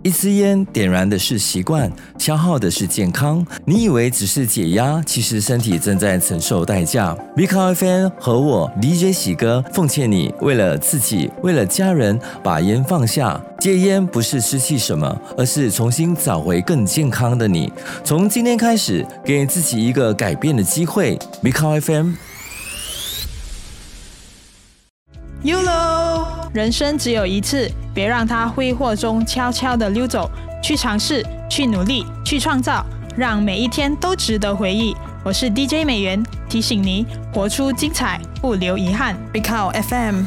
一支烟点燃的是习惯，消耗的是健康。你以为只是解压，其实身体正在承受代价。Big Car FM 和我 DJ 喜哥奉劝你，为了自己，为了家人，把烟放下。戒烟不是失去什么，而是重新找回更健康的你。从今天开始，给自己一个改变的机会。Big Car FM。YOLO， 人生只有一次，别让它挥霍中悄悄地溜走。去尝试，去努力，去创造，让每一天都值得回忆。我是 DJ 美元，提醒你活出精彩，不留遗憾。Big Car FM。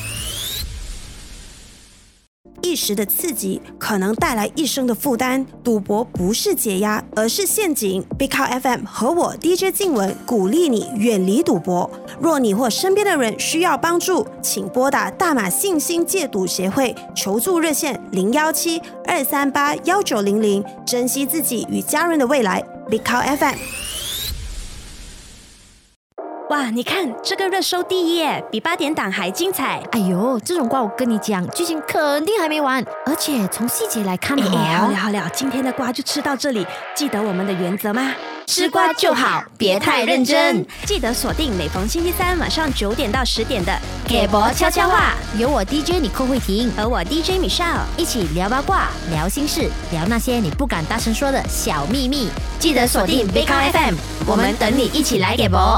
一时的刺激可能带来一生的负担，赌博不是解压，而是陷阱。Big Car FM 和我 DJ 静文鼓励你远离赌博。若你或身边的人需要帮助，请拨打大马信心戒赌协会求助热线017-238-1900，珍惜自己与家人的未来。Big Car FM。哇，你看这个热搜第一耶，比8点档还精彩。 哎呦，这种瓜我跟你讲，剧情肯定还没完，而且从细节来看好了，今天的瓜就吃到这里。记得我们的原则吗？ 吃瓜就好，别太认真。 记得锁定每逢星期三晚上9点到10点的给博悄悄话，有我 DJ 你寇慧婷和我 DJ Michelle 一起聊八卦，聊心事，聊那些你不敢大声说的小秘密。记得锁定 Big Car FM， 我们等你一起来给博。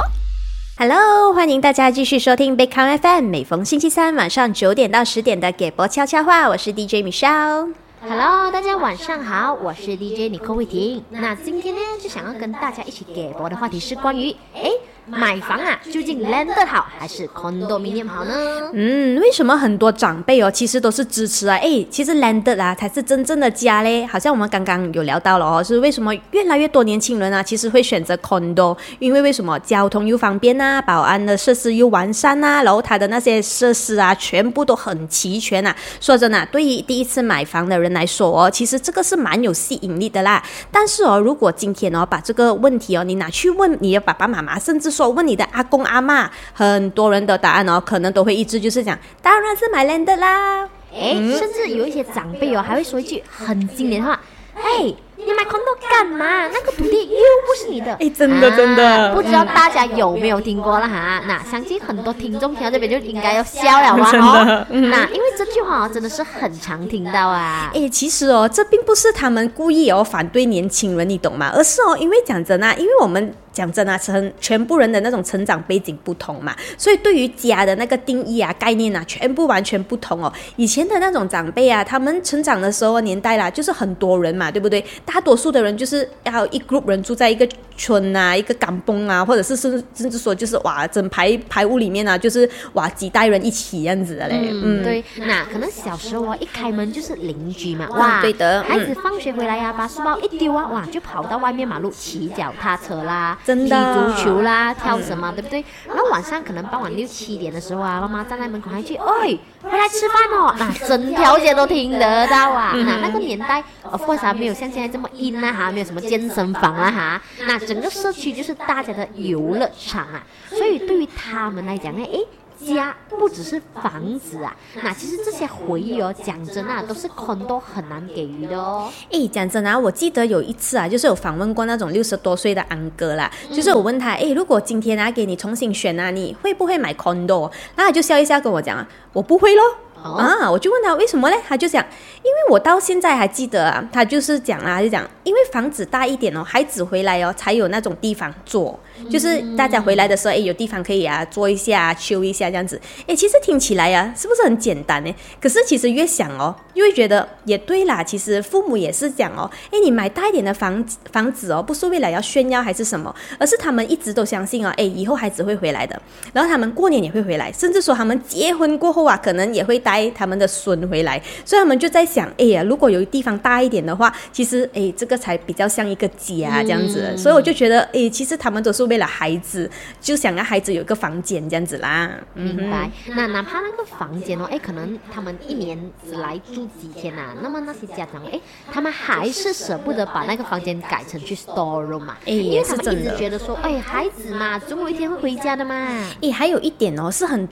Hello， 欢迎大家继续收听 Big Car FM， 每逢星期三晚上9点到10点的给博悄悄话，我是 DJ Michelle。Hello， 大家晚上好，我是 DJ 你寇慧婷。那今天呢，就想要跟大家一起给博的话题是关于买房啊，究竟 landed 好还是 condominium 好呢？ 为什么很多长辈其实都是支持啊？其实 landed 啊才是真正的家嘞。好像我们刚刚有聊到了是为什么越来越多年轻人啊，其实会选择 condo， 因为为什么交通又方便啊，保安的设施又完善啊，然后它的那些设施啊，全部都很齐全啊。说真的，对于第一次买房的人来说其实这个是蛮有吸引力的啦。但是如果今天把这个问题你拿去问你的爸爸妈妈，甚至说问你的阿公阿嬷，很多人的答案可能都会一致，就是讲当然是买 land 啦。 甚至有一些长辈还会说一句很经典的话，你买 condo 干嘛？那个土地又不是你的。 真的， 不知道大家有没有听过了哈？那相信很多听众听到这边就应该要笑了吧？那因为这句话真的是很常听到啊。 其实这并不是他们故意反对年轻人，你懂吗？而是因为讲真啊，因为我们讲真啊，全部人的那种成长背景不同嘛，所以对于家的那个定义啊、概念啊，全部完全不同以前的那种长辈啊，他们成长的时候年代啦，就是很多人嘛，对不对？大多数的人就是要一 group 人住在一个村啊、一个港崩啊，或者是甚至说就是哇，整排屋里面啊，就是哇几代人一起这样子的嘞。 对，那可能小时候一开门就是邻居嘛， 哇，对的， 孩子放学回来把书包一丢哇，就跑到外面马路骑脚踏车啦。 真的， 踢足球啦，跳什么，对不对？然后晚上可能傍晚6、7点的时候妈妈站在门口还去，回来吃饭那整条街都听得到啊。那个年代，of course没有像现在这么硬没有什么健身房啦那整个社区就是大家的游乐场啊，所以对于他们来讲呢，家不只是房子啊，那其实这些回忆讲真都是condo很难给予的讲真我记得有一次就是有访问过那种60多岁的安哥啦，就是我问他如果今天给你重新选你会不会买 condo？ 那他就笑一笑跟我讲我不会咯。我就问他为什么呢？他就讲，因为我到现在还记得他就是讲就讲，因为房子大一点孩子回来才有那种地方坐，就是大家回来的时候有地方可以坐一下休一下这样子。其实听起来是不是很简单呢？可是其实越想又会觉得也对啦，其实父母也是讲你买大一点的房子不是为了要炫耀还是什么，而是他们一直都相信以后孩子会回来的，然后他们过年也会回来，甚至说他们结婚过后可能也会带他们的孙回来，所以他们就在想如果有地方大一点的话，其实这个才比较像一个家这样子。所以我就觉得其实他们都是为了孩子，就想要孩子有一个房间这样子啦。 明白。那哪怕那个房间可能他们1年只来住几天那么那些家长他们还是舍不得把那个房间改成去 store room 嘛，因为他们一直觉得说孩子嘛总有一天会回家的嘛。 还有一点是很多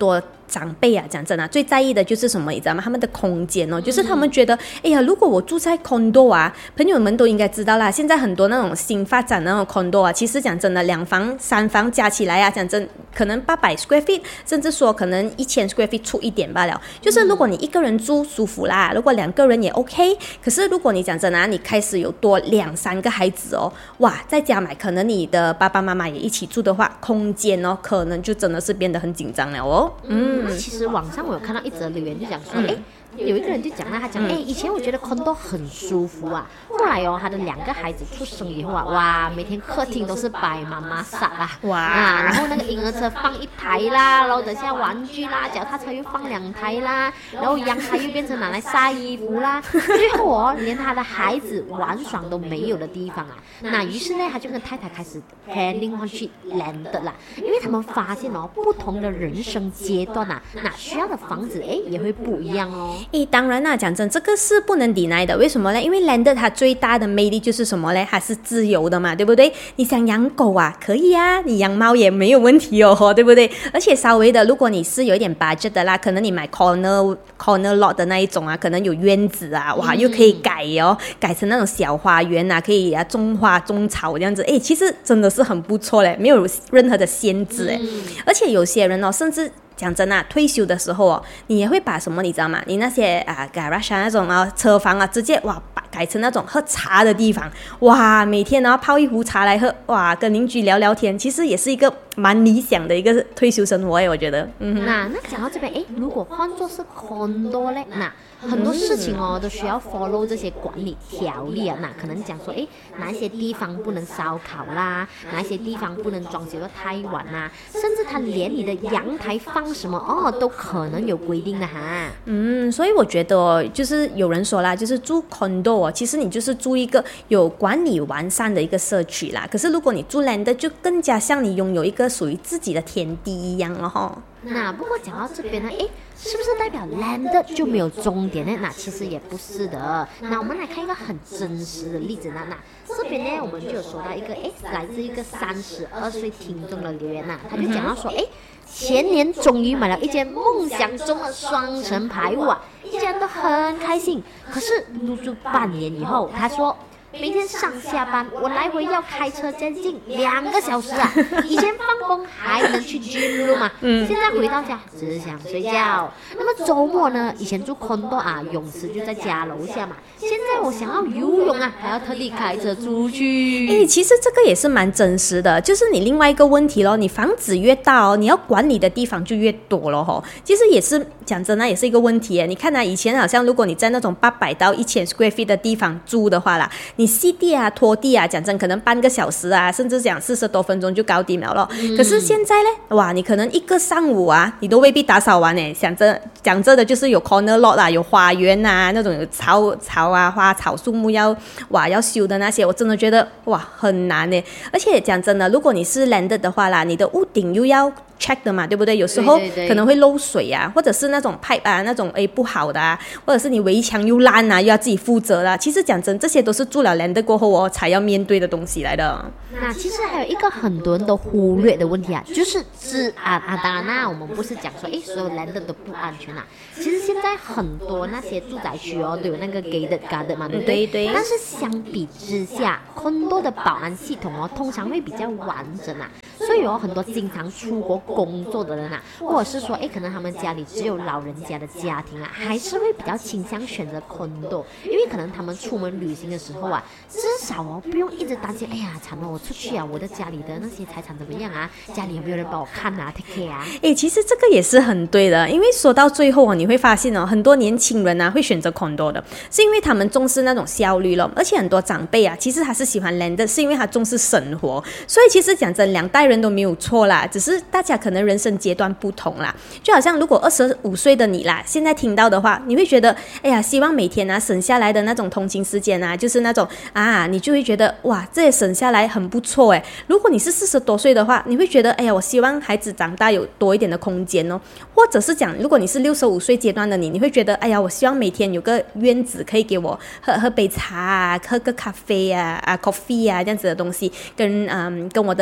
长辈啊，讲真的，最在意的就是什么，你知道吗？他们的空间哦，就是他们觉得，哎呀，如果我住在 condo 啊，朋友们都应该知道啦，现在很多那种新发展的那种 condo 啊，其实讲真的，2房3房加起来啊，讲真，可能800 square feet， 甚至说可能1000 square feet 出一点罢了。就是如果你一个人住舒服啦，如果2个人也 OK， 可是如果你讲真的，你开始有多2、3个孩子哦，哇，在家买，可能你的爸爸妈妈也一起住的话，空间哦，可能就真的是变得很紧张了哦。 那其实网上我有看到一则留言，就讲说，有一个人就讲了，他讲，以前我觉得 condo 很舒服啊，后来他的2个孩子出生以后啊，哇，每天客厅都是摆妈妈撒啊，哇，然后那个婴儿车放1台啦，然后等下玩具啦，脚踏车又放2台啦，然后阳台又变成拿来晒衣服啦，最后连他的孩子玩耍都没有的地方啊，那于是呢，他就跟太太开始 planning 去 land 啦，因为他们发现不同的人生阶段啊，那需要的房子也会不一样哦。 当然啦，讲真，这个是不能 deny 的。为什么呢？因为 landed 它最大的魅力就是什么呢？它是自由的嘛，对不对？你想养狗啊，可以啊，你养猫也没有问题哦，对不对？而且稍微的，如果你是有一点 budget 的啦，可能你买 corner lot 的那一种啊，可能有院子啊，哇，又可以改哦，改成那种小花园啊，可以种花种草这样子，其实真的是很不错嘞，没有任何的限制而且有些人甚至讲真啊，退休的时候你也会把什么你知道吗？你那些garage 那种车房直接改成那种喝茶的地方，哇，每天泡一壶茶来喝，哇，跟邻居聊聊天，其实也是一个蛮理想的一个退休生活我觉得。 那讲到这边，如果换作是 condo 嘞，那很多事情都需要 follow 这些管理条例啊。那可能讲说，哪一些地方不能烧烤啦，哪一些地方不能装修得太晚啦，甚至他连你的阳台放什么都可能有规定的哈。 所以我觉得就是有人说啦，就是住 condo其实你就是住一个有管理完善的一个社区啦。可是如果你住 land 就更加像你拥有一个属于自己的天地一样了哈。 那不过讲到这边呢，是不是代表 land 就没有终点呢？那其实也不是的。那我们来看一个很真实的例子那这边呢，我们就有收到一个来自一个32岁听众的留言他就讲到说，前年终于买了一间梦想中的双层排屋一家人都很开心。可是入住半年以后，他说，每天上下班我来回要开车将近2个小时以前放工还能去 gym room 现在回到家只想睡觉。那么周末呢，以前住 condo 泳池就在家楼下嘛，现在我想要游泳还要特地开车出去。 其实这个也是蛮真实的，就是你另外一个问题咯，你房子越大你要管理的地方就越多咯其实也是讲真的，也是一个问题你看以前好像如果你在那种800到1000 square feet 的地方住的话啦，你吸地拖地讲真可能半个小时甚至讲40多分钟就搞定了咯。可是现在呢，哇，你可能一个上午你都未必打扫完讲真的就是有 corner lot 有花园那种有草花草树木要修的那些，我真的觉得很难而且讲真的，如果你是 landed 的话啦，你的屋顶又要check 的嘛，对不对？有时候可能会漏水或者是那种 pipe 那种不好的或者是你围墙又烂又要自己负责啦。其实讲真，这些都是住了 land 过后才要面对的东西来的。 那其实还有一个很多人都忽略的问题就是治安当然啦，我们不是讲说所有 land 都不安全其实现在很多那些住宅区都有那个 gated guard 嘛，对不对？对。但是相比之下，condo 的保安系统通常会比较完整所以有很多经常出国工作的人或者是说可能他们家里只有老人家的家庭还是会比较倾向选择 condo， 因为可能他们出门旅行的时候至少不用一直担心，惨了，我出去我的家里的那些财产怎么样家里有没有人帮我看take care 其实这个也是很对的，因为说到最后你会发现很多年轻人会选择 condo 的，是因为他们重视那种效率咯，而且很多长辈其实他是喜欢 land 是因为他重视生活，所以其实讲真，2代人都没有错啦，只是大家可能人生阶段不同啦。就好像如果25岁的你啦，现在听到的话，你会觉得希望每天省下来的那种通勤时间就是那种你就会觉得哇，这也省下来很不错如果你是40多岁的话，你会觉得我希望孩子长大有多一点的空间或者是讲如果你是65岁阶段的你会觉得我希望每天有个院子可以给我喝杯茶喝个咖啡coffee这样子的东西，跟我的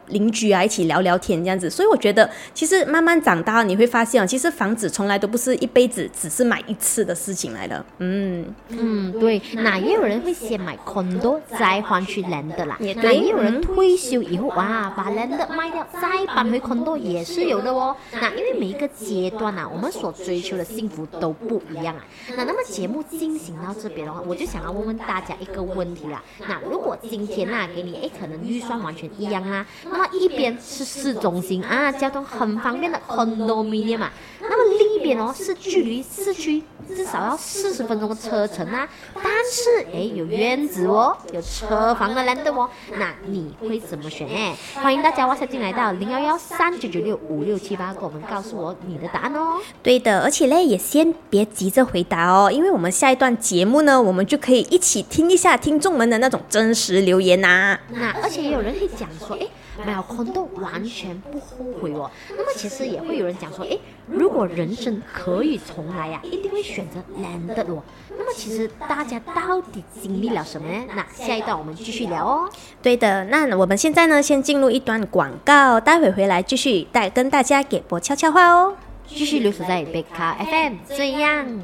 邻居啊一起聊聊天这样子。所以我觉得其实慢慢长大你会发现其实房子从来都不是一辈子只是买一次的事情来的。 对，那也有人会先买 condo 再换去 land 的啦， 也对那也有人退休以后把 land 卖掉再搬回 condo 也是有的哦。那因为每一个阶段我们所追求的幸福都不一样那么节目进行到这边的话，我就想要问问大家一个问题啦。那如果今天给你可能预算完全一样那么一边是市中心交通很方便的 condominium那么另一边是距离市区至少要40分钟的车程但是有院子有车房的 land 那你会怎么选欢迎大家 WhatsApp 进来到01139965678跟我们告诉我你的答案哦。 对的，而且呢也先别急着回答因为我们下一段节目呢，我们就可以一起听一下听众们的那种真实留言那而且也有人会讲说买了 condo 完全不后悔那么其实也会有人讲说如果人生可以重来一定会选择 land 的那么其实大家到底经历了什么呢？那下一段我们继续聊哦。 对的，那我们现在呢先进入一段广告，待会回来继续跟大家给播悄悄话哦。 继续留守在贝卡 FM 这样